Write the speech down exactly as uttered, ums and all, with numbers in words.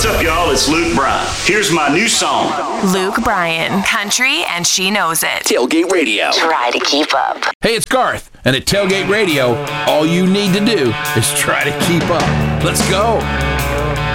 up, y'all? It's Luke Bryan. Here's my new song. Luke Bryan, country, and she knows it. Tailgate Radio. Try to keep up. Hey, it's Garth, and at Tailgate Radio, all you need to do is try to keep up. Let's go.